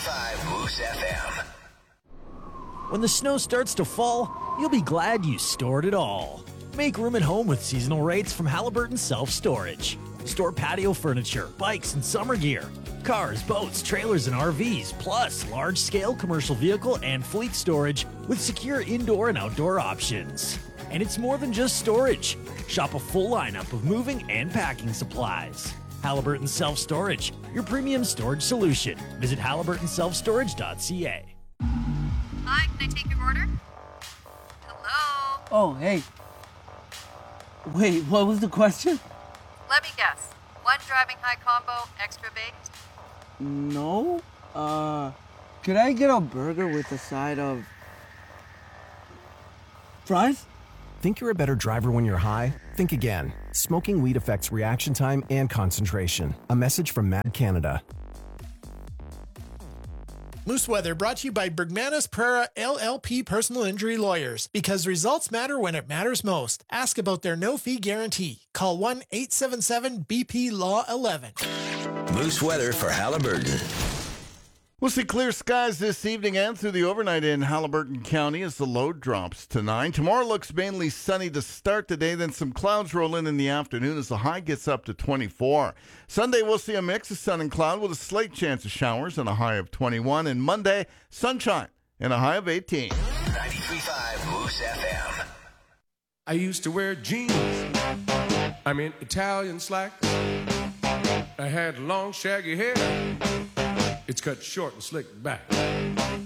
93.5 Moose FM. When the snow starts to fall, you'll be glad you stored it all. Make room at home with seasonal rates from Halliburton Self-Storage. Store patio furniture, bikes, and summer gear. Cars, boats, trailers, and RVs, plus large-scale commercial vehicle and fleet storage with secure indoor and outdoor options. And it's more than just storage. Shop a full lineup of moving and packing supplies. Halliburton Self-Storage, your premium storage solution. Visit halliburtonselfstorage.ca. Hi, can I take your order? Hello? Oh, hey. Wait, what was the question? Let me guess. One driving high combo, extra baked? No. Could I get a burger with a side of fries? Think you're a better driver when you're high? Think again. Smoking weed affects reaction time and concentration. A message from Mad Canada. Moose Weather brought to you by Bergmanis Prera LLP Personal Injury Lawyers. Because results matter when it matters most. Ask about their no-fee guarantee. Call 1-877-BP-LAW-11. Moose Weather for Halliburton. We'll see clear skies this evening and through the overnight in Halliburton County as the low drops to 9. Tomorrow looks mainly sunny to start the day, then some clouds roll in the afternoon as the high gets up to 24. Sunday, we'll see a mix of sun and cloud with a slight chance of showers and a high of 21. And Monday, sunshine and a high of 18. 93.5 Moose FM. I used to wear jeans. Italian slacks. I had long shaggy hair. It's cut short and slicked back.